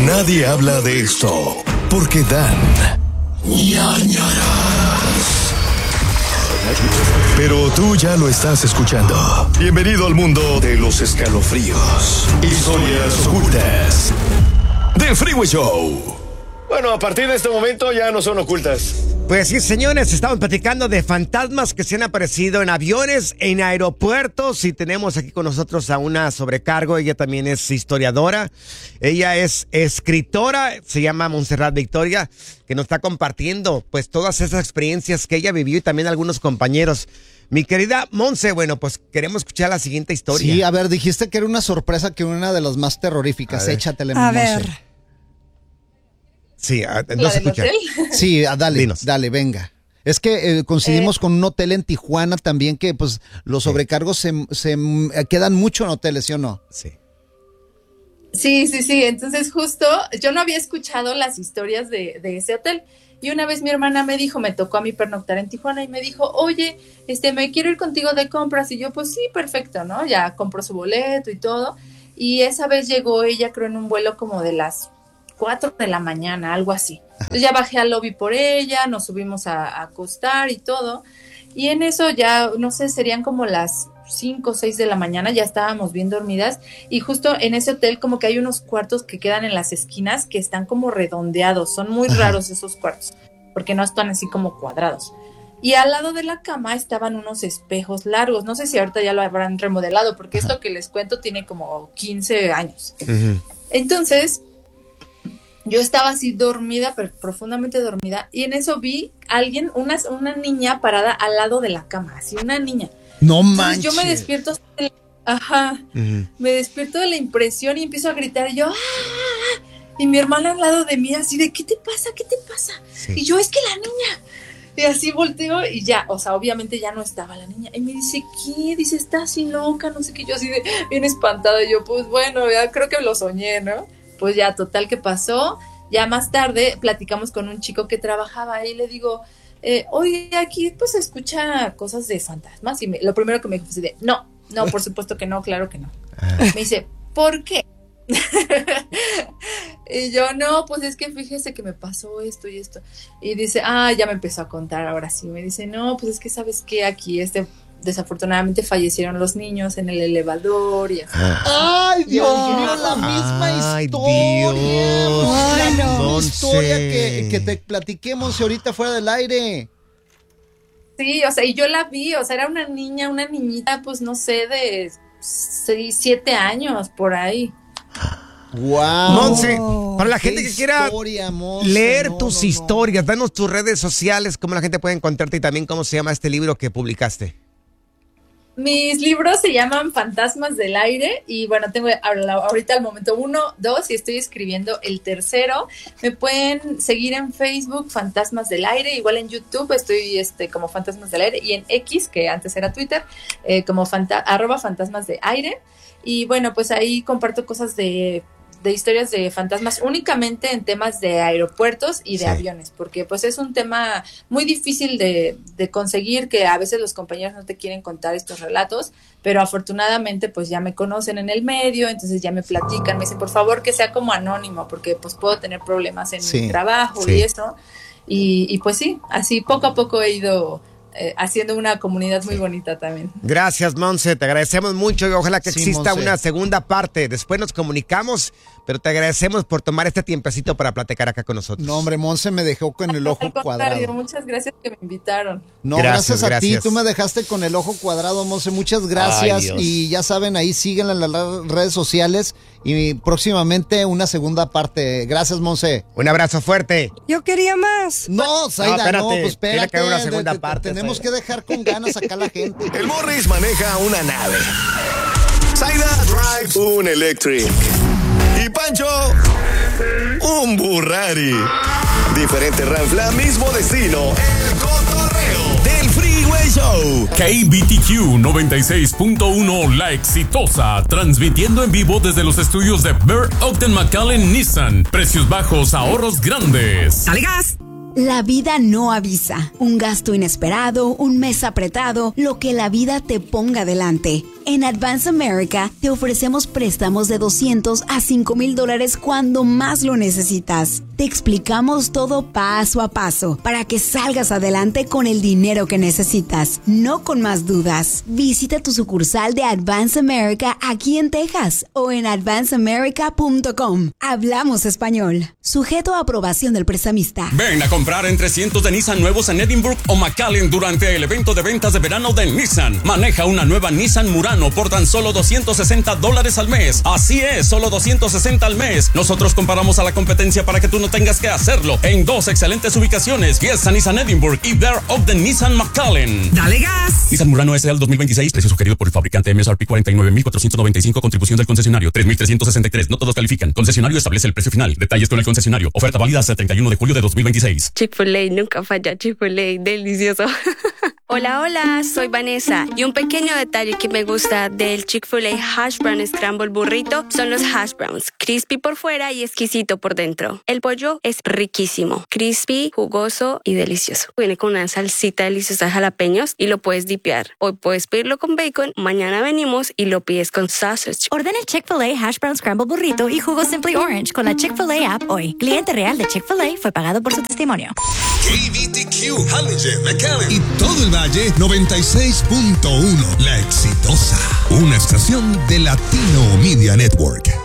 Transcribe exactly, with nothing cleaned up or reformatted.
Nadie habla de esto porque dan ñañaras. Pero tú ya lo estás escuchando. Bienvenido al mundo de los escalofríos, historias ocultas de Freeway Show. Bueno, a partir de este momento ya no son ocultas. Pues sí, señores, estamos platicando de fantasmas que se han aparecido en aviones, en aeropuertos, y tenemos aquí con nosotros a una sobrecargo. Ella también es historiadora, ella es escritora, se llama Montserrat Victoria, que nos está compartiendo pues todas esas experiencias que ella vivió y también algunos compañeros. Mi querida Monse, bueno, pues queremos escuchar la siguiente historia. Sí, a ver, dijiste que era una sorpresa, que una de las más terroríficas. Échatele, A Monse. ver. Sí, no se escucha. Sí, dale, Dinos. dale, venga. Es que eh, coincidimos eh. con un hotel en Tijuana también, que pues los sobrecargos se, se quedan mucho en hoteles, ¿sí o no? Sí. Sí, sí, sí. Entonces justo yo no había escuchado las historias de, de ese hotel. Y una vez mi hermana me dijo, me tocó a mí pernoctar en Tijuana y me dijo, oye, este, me quiero ir contigo de compras. Y yo, pues sí, perfecto, ¿no? Ya compró su boleto y todo. Y esa vez llegó ella, creo, en un vuelo como de las cuatro de la mañana, algo así. Entonces ya bajé al lobby por ella, nos subimos a, a acostar y todo. Y en eso ya, no sé, serían como las cinco o seis de la mañana, ya estábamos bien dormidas. Y justo en ese hotel como que hay unos cuartos que quedan en las esquinas que están como redondeados. Son muy raros esos cuartos, porque no están así como cuadrados. Y al lado de la cama estaban unos espejos largos. No sé si ahorita ya lo habrán remodelado, porque Ajá. esto que les cuento tiene como quince años. Uh-huh. Entonces yo estaba así dormida, pero profundamente dormida, y en eso vi a alguien, una, una niña parada al lado de la cama, así una niña. No Entonces, manches. yo me despierto, ajá, Uh-huh. me despierto de la impresión y empiezo a gritar, y yo, ¡ah! Y mi hermana al lado de mí, así de, ¿qué te pasa? ¿Qué te pasa? Sí. Y yo, es que la niña. Y así volteo y ya, o sea, obviamente ya no estaba la niña. Y me dice, ¿qué? Dice, está así loca, no sé qué. Yo así de, bien espantada. Y yo, pues bueno, ya creo que lo soñé, ¿no? Pues ya, total, que pasó. Ya más tarde platicamos con un chico que trabajaba ahí y le digo, eh, oye, aquí pues se escucha cosas de fantasmas. Y me, lo primero que me dijo fue de, no, no, por supuesto que no, claro que no. Me dice, ¿por qué? Y yo, no, pues es que fíjese que me pasó esto y esto. Y dice, ah, ya me empezó a contar ahora sí. Me dice, no, pues es que sabes que aquí este... desafortunadamente fallecieron los niños en el elevador y así. Ay, Dios mío, la misma Ay, historia. Dios. La Ay, no. misma Monse. historia que, que te platiquemos ahorita fuera del aire. Sí, o sea, y yo la vi, o sea, era una niña, una niñita, pues no sé, de seis, siete años, por ahí. Wow. Monse, para la Qué gente que quiera historia, Monse. leer No, tus no, no. historias, danos tus redes sociales, cómo la gente puede encontrarte y también cómo se llama este libro que publicaste. Mis libros se llaman Fantasmas del Aire y bueno, tengo ahorita al momento uno, dos y estoy escribiendo el tercero. Me pueden seguir en Facebook, Fantasmas del Aire, igual en YouTube estoy este, como Fantasmas del Aire y en X, que antes era Twitter, eh, como fanta- arroba Fantasmas de Aire. Y bueno, pues ahí comparto cosas de... de historias de fantasmas únicamente en temas de aeropuertos y de Sí. aviones, porque pues es un tema muy difícil de, de conseguir, que a veces los compañeros no te quieren contar estos relatos, pero afortunadamente pues ya me conocen en el medio, entonces ya me platican, me dicen por favor que sea como anónimo, porque pues puedo tener problemas en Sí. mi trabajo Sí. y eso, y, y pues sí, así poco a poco he ido eh, haciendo una comunidad muy bonita también. Gracias, Monse, te agradecemos mucho y ojalá que Sí, exista Monse. una segunda parte. Después nos comunicamos, pero te agradecemos por tomar este tiempecito para platicar acá con nosotros. No, hombre, Monse me dejó con el ojo Al contrario, cuadrado. muchas gracias que me invitaron. No, Gracias, gracias, a gracias. ti, tú me dejaste con el ojo cuadrado, Monse, muchas gracias. Ay, Dios. Y ya saben, ahí síguenla en las redes sociales y próximamente una segunda parte. Gracias, Monse. Un abrazo fuerte. Yo quería más. No, Zaida, no, espérate, pues tiene espérate. que haber una segunda de- de- parte, Tenemos Zaida. que dejar con ganas acá a la gente. El Morris maneja una nave. Zaida drives un Electric. Y Pancho, un Burrari. Diferente ranfla, mismo destino. El cotorreo del Freeway Show. K B T Q noventa y seis punto uno La Exitosa, transmitiendo en vivo desde los estudios de Burr Ogden McAllen Nissan. Precios bajos, ahorros grandes. ¡Dale gas! La vida no avisa. Un gasto inesperado, un mes apretado, lo que la vida te ponga delante. En Advance America te ofrecemos préstamos de doscientos a cinco mil dólares cuando más lo necesitas. Te explicamos todo paso a paso para que salgas adelante con el dinero que necesitas, no con más dudas. Visita tu sucursal de Advance America aquí en Texas o en advance america punto com. Hablamos español. Sujeto a aprobación del prestamista. Ven a comprar en trescientos de Nissan nuevos en Edinburgh o McAllen durante el evento de ventas de verano de Nissan. Maneja una nueva Nissan Murano por tan solo doscientos sesenta dólares al mes. Así es, solo doscientos sesenta al mes. Nosotros comparamos a la competencia para que tú no tengas que hacerlo en dos excelentes ubicaciones. Fiesta Nissan Edinburgh y Bear Ogden Nissan McAllen. ¡Dale gas! Nissan Murano S L dos mil veintiséis, precio sugerido por el fabricante, M S R P cuarenta y nueve mil cuatrocientos noventa y cinco, contribución del concesionario tres mil trescientos sesenta y tres. No todos califican. Concesionario establece el precio final. Detalles con el concesionario. Oferta válida hasta el treinta y uno de julio de dos mil veintiséis. Chick-fil-A nunca falla. Chick-fil-A, delicioso. Hola, hola, soy Vanessa y un pequeño detalle que me gusta del Chick-fil-A Hash Brown Scramble Burrito son los hash browns, crispy por fuera y exquisito por dentro. El pollo es riquísimo, crispy, jugoso y delicioso. Viene con una salsita deliciosa de jalapeños y lo puedes dipear. Hoy puedes pedirlo con bacon, mañana venimos y lo pides con sausage. Ordena el Chick-fil-A Hash Brown Scramble Burrito y jugo Simply Orange con la Chick-fil-A app hoy. Cliente real de Chick-fil-A fue pagado por su testimonio. K B T Q, Hallinger, McAllen y todo el Valle noventa y seis punto uno. La Exitosa, una estación de Latino Media Network.